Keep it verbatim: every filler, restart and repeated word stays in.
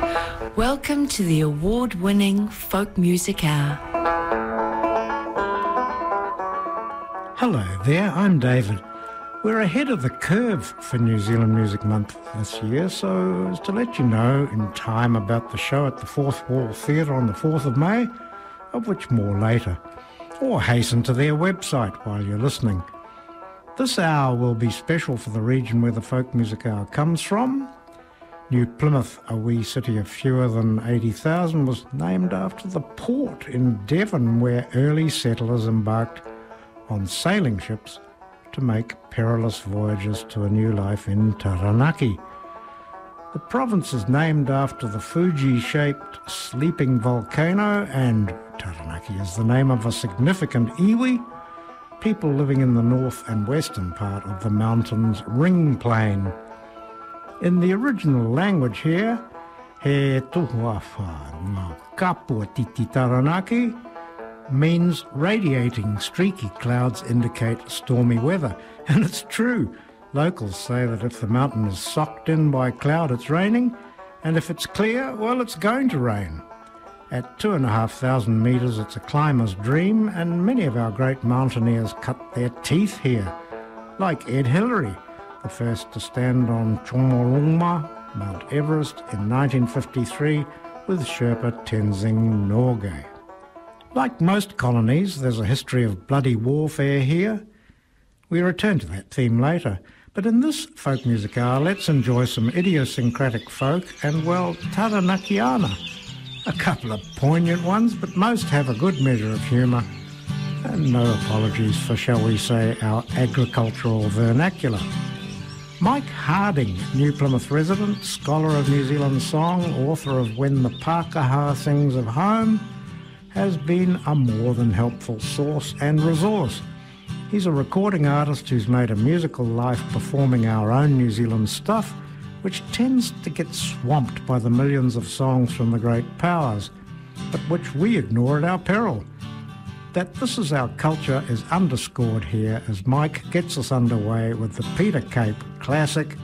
Welcome to the award-winning Folk Music Hour. Hello there, I'm David. We're ahead of the curve for New Zealand Music Month this year, so as to let you know in time about the show at the Fourth Wall Theatre on the fourth of May, of which more later, or hasten to their website while you're listening. This hour will be special for the region where the Folk Music Hour comes from. New Plymouth, a wee city of fewer than eighty thousand, was named after the port in Devon where early settlers embarked on sailing ships to make perilous voyages to a new life in Taranaki. The province is named after the Fuji-shaped sleeping volcano, and Taranaki is the name of a significant iwi, people living in the north and western part of the mountain's ring plain. In the original language here, he tuhuafa ngā kapua titi Taranaki, means radiating streaky clouds indicate stormy weather. And it's true. Locals say that if the mountain is socked in by cloud, it's raining, and if it's clear, well, it's going to rain. At two and a half thousand metres, it's a climber's dream, and many of our great mountaineers cut their teeth here, like Ed Hillary, the first to stand on Chomolungma, Mount Everest, in nineteen fifty-three with Sherpa Tenzing Norgay. Like most colonies, there's a history of bloody warfare here. We return to that theme later, but in this Folk Music Hour, let's enjoy some idiosyncratic folk and, well, Taranakiana. A couple of poignant ones, but most have a good measure of humour. And no apologies for, shall we say, our agricultural vernacular. Mike Harding, New Plymouth resident, scholar of New Zealand song, author of When the Pākehā Sings of Home, has been a more than helpful source and resource. He's a recording artist who's made a musical life performing our own New Zealand stuff, which tends to get swamped by the millions of songs from the great powers, but which we ignore at our peril. That this is our culture is underscored here as Mike gets us underway with the Peter Cape classic,